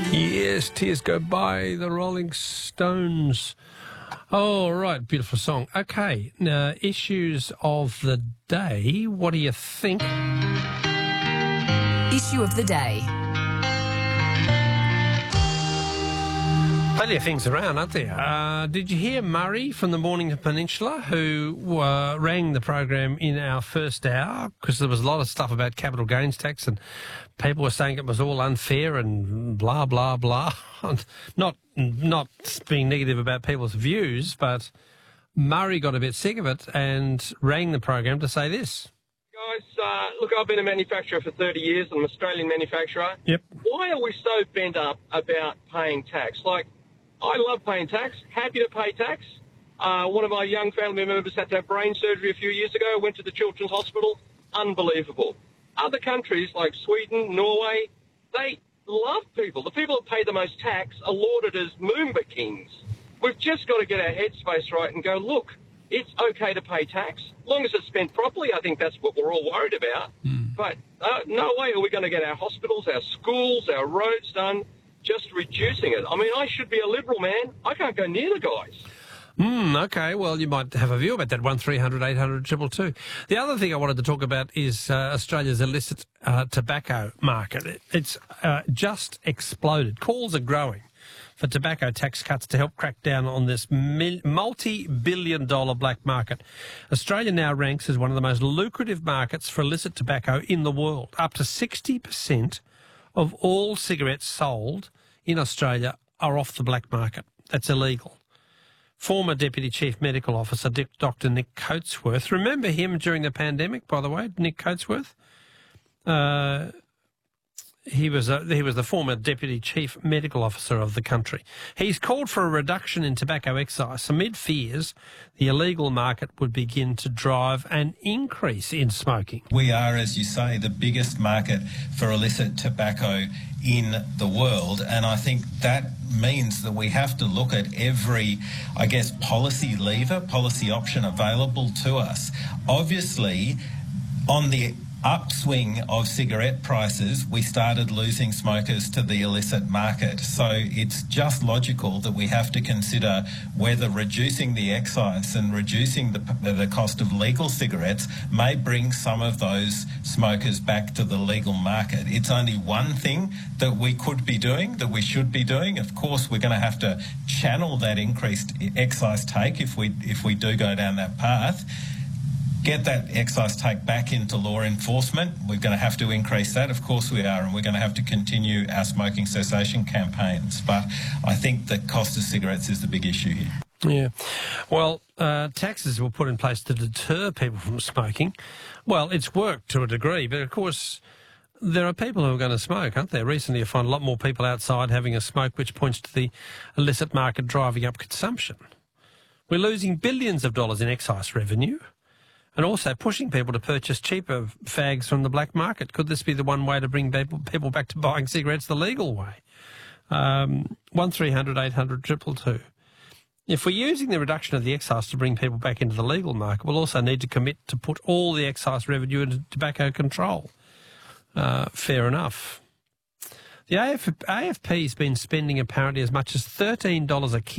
Yes, Tears Go By, the Rolling Stones. Oh, right, beautiful song. Okay, now, issues of the day. What do you think? Issue of the day. Plenty of things around, aren't there? Did you hear Murray from the Mornington Peninsula, who rang the program in our first hour because there was a lot of stuff about capital gains tax and people were saying it was all unfair and blah, blah, blah. Not being negative about people's views, but Murray got a bit sick of it and rang the program to say this. Guys, look, I've been a manufacturer for 30 years. I'm an Australian manufacturer. Yep. Why are we so bent up about paying tax? Like, I love paying tax, happy to pay tax. One of my young family members had to have brain surgery a few years ago, went to the Children's Hospital. Unbelievable. Other countries like Sweden, Norway, they love people. The people that pay the most tax are lauded as Moomba kings. We've just got to get our headspace right and go, look, it's okay to pay tax. As long as it's spent properly, I think that's what we're all worried about. But no way are we going to get our hospitals, our schools, our roads done just reducing it. I mean, I should be a Liberal, man. I can't go near the guys. Okay, well, you might have a view about that, 1300 800 222. The other thing I wanted to talk about is Australia's illicit tobacco market. It's just exploded. Calls are growing for tobacco tax cuts to help crack down on this multi-billion-dollar black market. Australia now ranks as one of the most lucrative markets for illicit tobacco in the world. Up to 60% of all cigarettes sold in Australia are off the black market. That's illegal. Former Deputy Chief Medical Officer Dr. Nick Coatsworth. Remember him during the pandemic, by the way, Nick Coatsworth? He was the former Deputy Chief Medical Officer of the country. He's called for a reduction in tobacco excise amid fears the illegal market would begin to drive an increase in smoking. We are, as you say, the biggest market for illicit tobacco in the world, and I think that means that we have to look at every, I guess, policy lever, policy option available to us. Obviously, on the upswing of cigarette prices, we started losing smokers to the illicit market. So it's just logical that we have to consider whether reducing the excise and reducing the cost of legal cigarettes may bring some of those smokers back to the legal market. It's only one thing that we could be doing, that we should be doing. Of course, we're going to have to channel that increased excise take if we do go down that path. Get that excise take back into law enforcement. We're going to have to increase that. Of course we are, and we're going to have to continue our smoking cessation campaigns. But I think the cost of cigarettes is the big issue here. Yeah. Well, taxes were put in place to deter people from smoking. Well, it's worked to a degree, but of course there are people who are going to smoke, aren't there? Recently I find a lot more people outside having a smoke, which points to the illicit market driving up consumption. We're losing billions of dollars in excise revenue, and also pushing people to purchase cheaper fags from the black market. Could this be the one way to bring people back to buying cigarettes the legal way? 1300 800 222. If we're using the reduction of the excise to bring people back into the legal market, we'll also need to commit to put all the excise revenue into tobacco control. Fair enough. The AFP's been spending apparently as much as $13 a kilo